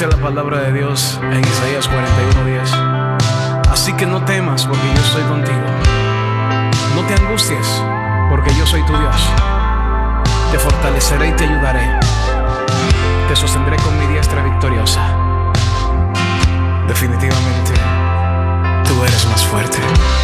Dice la palabra de Dios en Isaías 41:10. Así que no temas, porque yo estoy contigo. No te angusties, porque yo soy tu Dios. Te fortaleceré y te ayudaré. Te sostendré con mi diestra victoriosa. Definitivamente, tú eres más fuerte.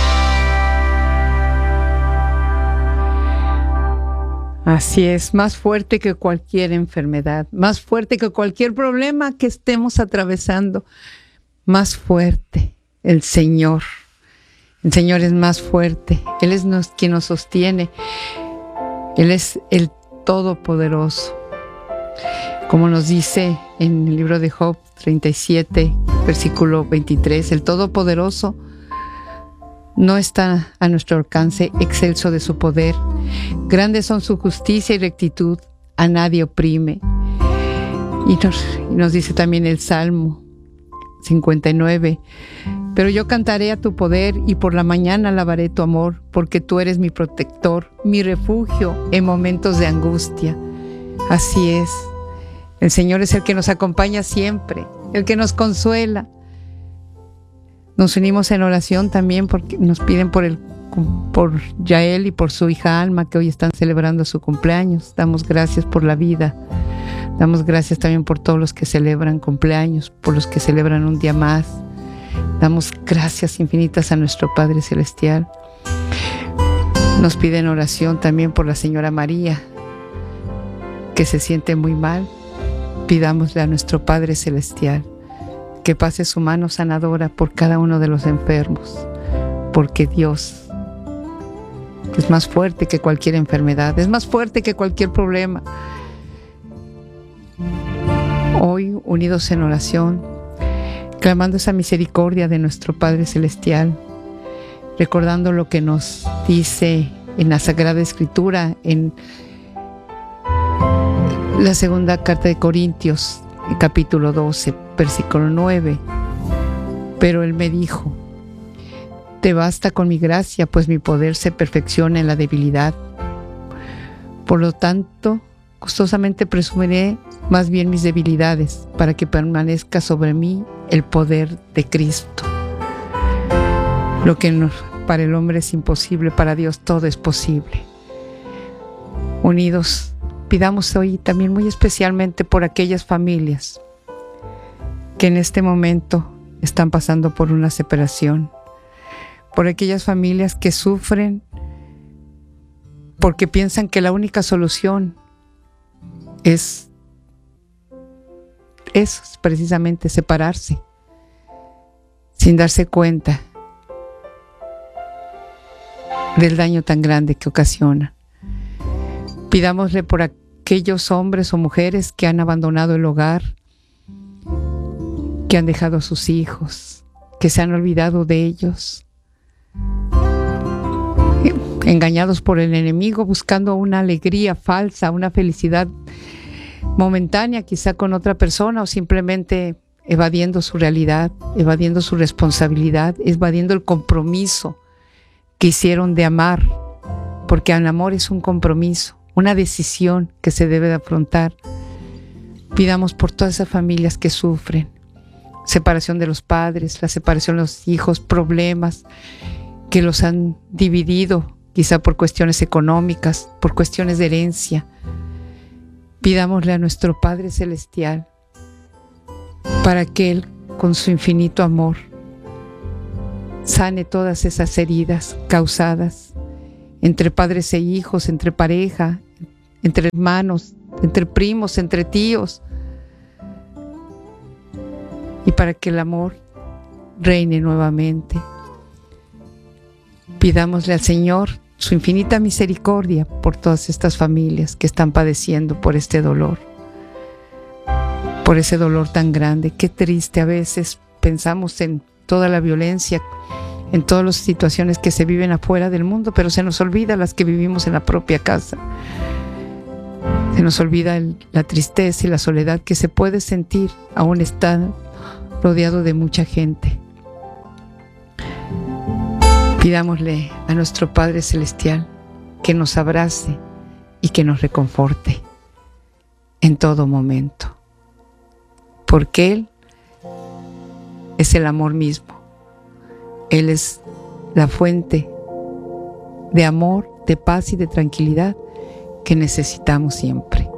Así es, más fuerte que cualquier enfermedad, más fuerte que cualquier problema que estemos atravesando, más fuerte el Señor. El Señor es más fuerte, Él es quien nos sostiene, Él es el Todopoderoso. Como nos dice en el libro de Job 37, versículo 23, el Todopoderoso no está a nuestro alcance, excelso de su poder. Grandes son su justicia y rectitud, a nadie oprime. Y nos dice también el Salmo 59, pero yo cantaré a tu poder y por la mañana alabaré tu amor, porque tú eres mi protector, mi refugio en momentos de angustia. Así es, el Señor es el que nos acompaña siempre, el que nos consuela. Nos unimos en oración también porque nos piden por Yael y por su hija Alma, que hoy están celebrando su cumpleaños. Damos gracias por la vida. Damos gracias también por todos los que celebran cumpleaños, por los que celebran un día más. Damos gracias infinitas a nuestro Padre Celestial. Nos piden oración también por la señora María, que se siente muy mal. Pidámosle a nuestro Padre Celestial que pase su mano sanadora por cada uno de los enfermos, porque Dios es más fuerte que cualquier enfermedad, es más fuerte que cualquier problema. Hoy, unidos en oración, clamando esa misericordia de nuestro Padre Celestial, recordando lo que nos dice en la Sagrada Escritura, en la segunda carta de Corintios, capítulo 12, versículo 9. Pero Él me dijo: te basta con mi gracia, pues mi poder se perfecciona en la debilidad. Por lo tanto, gustosamente presumiré más bien mis debilidades, para que permanezca sobre mí el poder de Cristo. Lo que para el hombre es imposible, para Dios todo es posible. Unidos, pidamos hoy también muy especialmente por aquellas familias que en este momento están pasando por una separación, por aquellas familias que sufren porque piensan que la única solución es precisamente separarse, sin darse cuenta del daño tan grande que ocasiona. Pidámosle por aquellos hombres o mujeres que han abandonado el hogar, que han dejado a sus hijos, que se han olvidado de ellos, engañados por el enemigo, buscando una alegría falsa, una felicidad momentánea, quizá con otra persona, o simplemente evadiendo su realidad, evadiendo su responsabilidad, evadiendo el compromiso que hicieron de amar, porque el amor es un compromiso, una decisión que se debe de afrontar. Pidamos por todas esas familias que sufren separación de los padres, la separación de los hijos, problemas que los han dividido, quizá por cuestiones económicas, por cuestiones de herencia. Pidámosle a nuestro Padre Celestial para que Él, con su infinito amor, sane todas esas heridas causadas entre padres e hijos, entre pareja, entre hermanos, entre primos, entre tíos, y para que el amor reine nuevamente. Pidámosle al Señor su infinita misericordia por todas estas familias que están padeciendo por este dolor, por ese dolor tan grande. Qué triste a veces pensamos en toda la violencia, en todas las situaciones que se viven afuera del mundo, pero se nos olvida las que vivimos en la propia casa. Se nos olvida la tristeza y la soledad que se puede sentir aún estando rodeado de mucha gente. Pidámosle a nuestro Padre Celestial que nos abrace y que nos reconforte en todo momento. porque Él es el amor mismo. Él es la fuente de amor, de paz y de tranquilidad que necesitamos siempre.